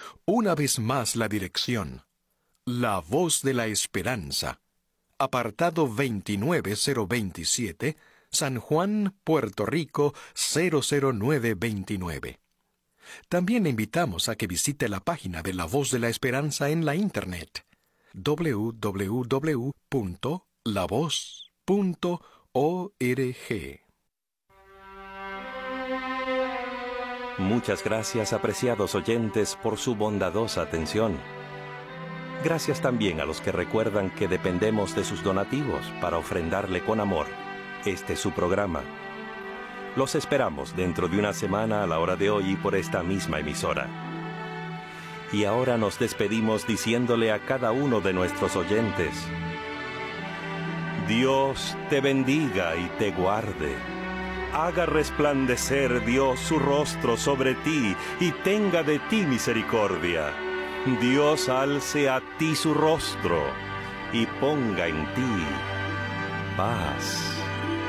Una vez más la dirección: La Voz de la Esperanza, apartado 29027, San Juan, Puerto Rico 00929. También le invitamos a que visite la página de La Voz de la Esperanza en la Internet, www.lavoz.org. Muchas gracias, apreciados oyentes, por su bondadosa atención. Gracias también a los que recuerdan que dependemos de sus donativos para ofrendarle con amor este su programa. Los esperamos dentro de una semana a la hora de hoy por esta misma emisora. Y ahora nos despedimos diciéndole a cada uno de nuestros oyentes: Dios te bendiga y te guarde. Haga resplandecer Dios su rostro sobre ti y tenga de ti misericordia. Dios alce a ti su rostro y ponga en ti paz.